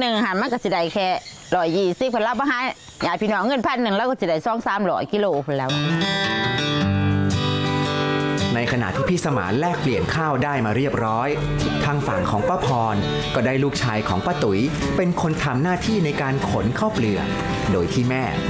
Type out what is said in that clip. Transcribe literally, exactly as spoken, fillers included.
หนึ่งหันมันก็สิได้แค่ร้อยยี่สิบคนรับมาให้ญาติพี่น้องเงินพันหนึ่งแล้วก็สิได้สองสามร้อยกิโลคนแล้วในขณะที่พี่สมานแลกเปลี่ยนข้าวได้มาเรียบร้อยทางฝั่งของป้าพรก็ได้ลูกชายของป้าตุ๋ยเป็นคนทำหน้าที่ในการขนข้าวเปลือกโดยที่แม่